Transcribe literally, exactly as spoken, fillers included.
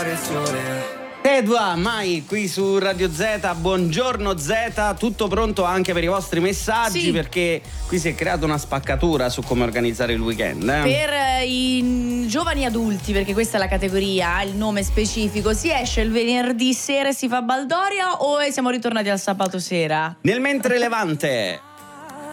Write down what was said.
fare il sole. Edua, mai qui su Radio Z, buongiorno Z, tutto pronto anche per i vostri messaggi, sì. Perché qui si è creata una spaccatura su come organizzare il weekend. Eh? Per eh, i giovani adulti, perché questa è la categoria, il nome specifico, si esce il venerdì sera e si fa baldoria o siamo ritornati al sabato sera? Nel mentre Levante